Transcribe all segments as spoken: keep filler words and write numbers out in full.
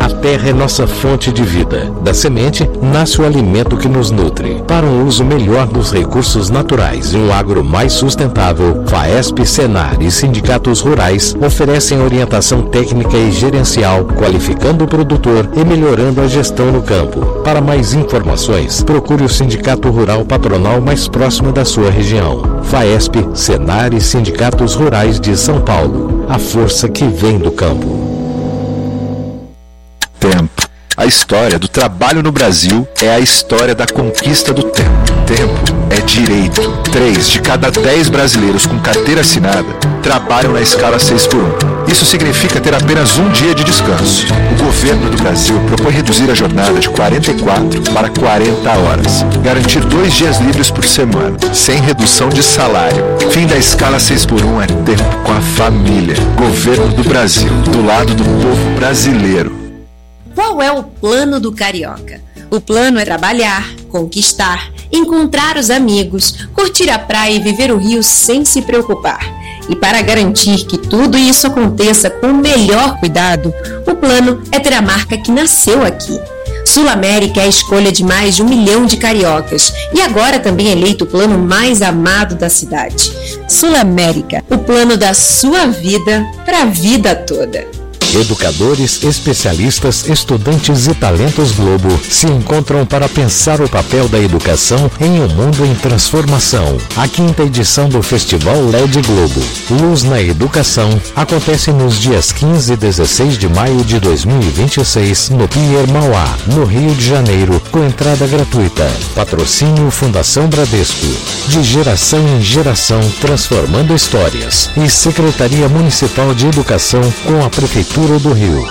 A terra é nossa fonte de vida. Da semente nasce o alimento que nos nutre. Para um uso melhor dos recursos naturais e um agro mais sustentável, FAESP, Senar e sindicatos rurais oferecem orientação técnica e gerencial, qualificando o produtor e melhorando a gestão no campo. Para mais informações, procure o Sindicato Rural Patronal mais próximo da sua região. FAESP, Senar e sindicatos rurais de São Paulo. A força que vem do campo. Tempo. A história do trabalho no Brasil é a história da conquista do tempo. Tempo é direito. Três de cada dez brasileiros com carteira assinada trabalham na escala seis por um. Isso significa ter apenas um dia de descanso. O governo do Brasil propõe reduzir a jornada de quarenta e quatro para quarenta horas. Garantir dois dias livres por semana, sem redução de salário. Fim da escala seis por um é tempo com a família. Governo do Brasil, do lado do povo brasileiro. Qual é o plano do carioca? O plano é trabalhar, conquistar, encontrar os amigos, curtir a praia e viver o Rio sem se preocupar. E para garantir que tudo isso aconteça com o melhor cuidado, o plano é ter a marca que nasceu aqui. Sul América é a escolha de mais de um milhão de cariocas e agora também é eleito o plano mais amado da cidade. Sul América, o plano da sua vida para a vida toda. Educadores, especialistas, estudantes e talentos Globo se encontram para pensar o papel da educação em um mundo em transformação. A quinta edição do Festival L E D Globo, Luz na Educação, acontece nos dias quinze e dezesseis de maio de dois mil e vinte e seis no Pier Mauá, no Rio de Janeiro, com entrada gratuita. Patrocínio Fundação Bradesco. De geração em geração, transformando histórias. E Secretaria Municipal de Educação com a Prefeitura do Rio.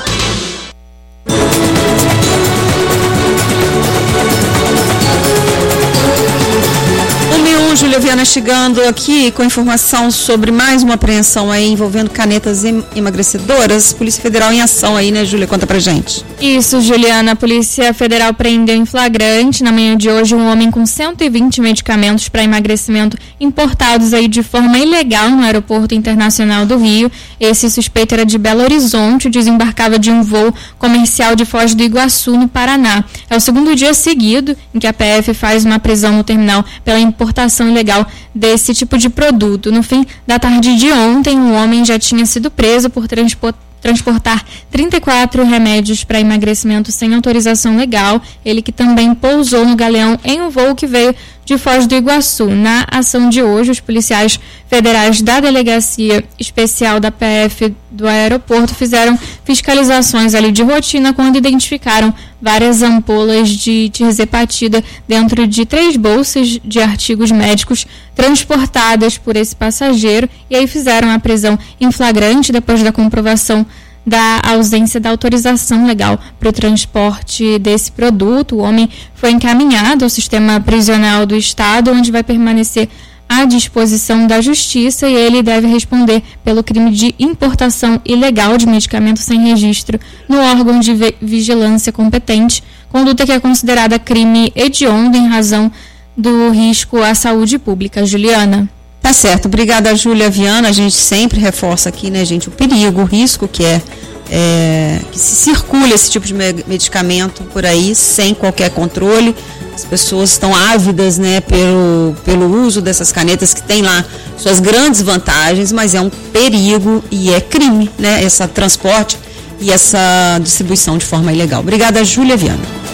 Júlia Viana chegando aqui com informação sobre mais uma apreensão aí envolvendo canetas emagrecedoras. Polícia Federal em ação aí, né, Júlia? Conta pra gente. Isso, Juliana. A Polícia Federal prendeu em flagrante na manhã de hoje um homem com cento e vinte medicamentos para emagrecimento importados aí de forma ilegal no Aeroporto Internacional do Rio. Esse suspeito era de Belo Horizonte, desembarcava de um voo comercial de Foz do Iguaçu, no Paraná. É o segundo dia seguido em que a P F faz uma prisão no terminal pela importação ilegal desse tipo de produto. No fim da tarde de ontem, um homem já tinha sido preso por transportar transportar trinta e quatro remédios para emagrecimento sem autorização legal. Ele que também pousou no Galeão em um voo que veio de Foz do Iguaçu. Na ação de hoje, os policiais federais da Delegacia Especial da P F do aeroporto fizeram fiscalizações ali de rotina quando identificaram várias ampolas de tirzepatida dentro de três bolsas de artigos médicos transportadas por esse passageiro, e aí fizeram a prisão em flagrante depois da comprovação da ausência da autorização legal para o transporte desse produto. O homem foi encaminhado ao sistema prisional do Estado, onde vai permanecer à disposição da Justiça, e ele deve responder pelo crime de importação ilegal de medicamento sem registro no órgão de vigilância competente, conduta que é considerada crime hediondo em razão do risco à saúde pública. Juliana. Tá certo, obrigada, Júlia Viana. A gente sempre reforça aqui, né, gente, o perigo, o risco que é, é que se circule esse tipo de medicamento por aí sem qualquer controle. As pessoas estão ávidas, né, pelo, pelo uso dessas canetas que tem lá suas grandes vantagens, mas é um perigo e é crime, né, esse transporte e essa distribuição de forma ilegal. Obrigada, Júlia Viana.